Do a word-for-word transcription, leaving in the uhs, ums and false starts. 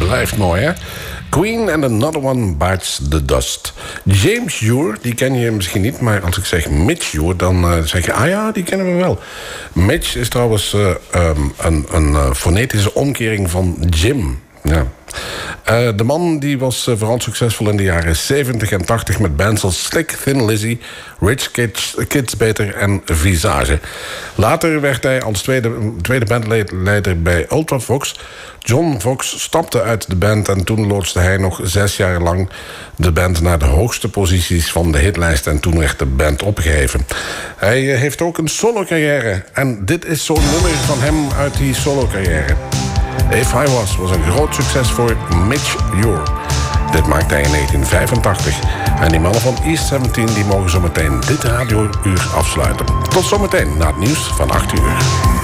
blijft mooi, hè? Queen and Another One Bites the Dust. James Ure, die ken je misschien niet, maar als ik zeg Mitch Ure, dan uh, zeg je, ah ja, die kennen we wel. Mitch is trouwens uh, um, een, een uh, fonetische omkering van Jim. Ja. Uh, de man die was uh, vooral succesvol in de jaren zeventig en tachtig... met bands als Slick, Thin Lizzy, Rich Kids, Kids Beter en Visage. Later werd hij als tweede, tweede bandleider bij Ultravox. John Vox stapte uit de band en toen loodste hij nog zes jaar lang de band naar de hoogste posities van de hitlijst en toen werd de band opgeheven. Hij uh, heeft ook een solo-carrière en dit is zo'n nummer van hem uit die solo-carrière. If I Was was een groot succes voor Mitch Ure. Dit maakte hij in negentien vijfentachtig. En die mannen van East zeventien die mogen zometeen dit radiouur afsluiten. Tot zometeen na het nieuws van acht uur.